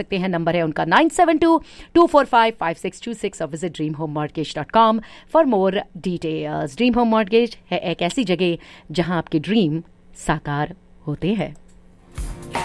सकते हैं। नंबर है उनका 9722455626 और visit dreamhomemortgage.com for more details. Dream home mortgage है एक ऐसी जगह जहां आपके ड्रीम साकार होते हैं।